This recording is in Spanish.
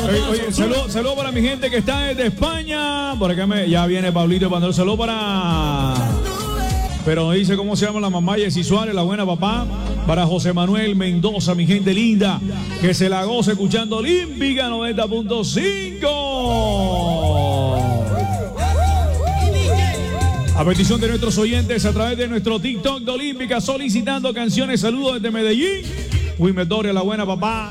Oye, saludo para mi gente que está desde España. Por acá ya viene Pablito mandando saludo para... Pero dice cómo se llama la mamá Jessy Suárez, la buena papá. Para José Manuel Mendoza, mi gente linda, que se la goce escuchando Olímpica 90.5. A petición de nuestros oyentes a través de nuestro TikTok de Olímpica, solicitando canciones. Saludos desde Medellín. Wilmer Doria, la buena papá.